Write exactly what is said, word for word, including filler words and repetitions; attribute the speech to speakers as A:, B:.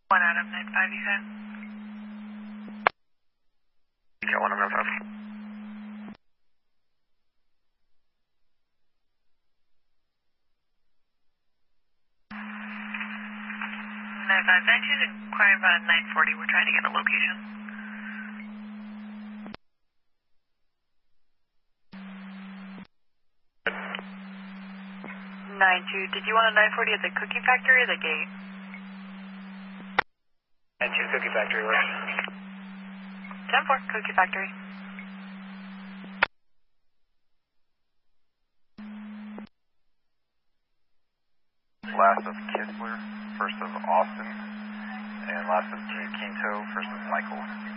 A: One Adam nine five, you said?
B: You got one Adam nine five.
A: nine five, nine two is inquiring about a nine forty. We're trying to get a location. nine two, did you want a nine forty at the cookie factory or the gate?
B: nine two Cookie Factory works.
A: ten four, Cookie Factory.
B: Last of Kistler, first of Austin, and last of Quinto, first of Michael.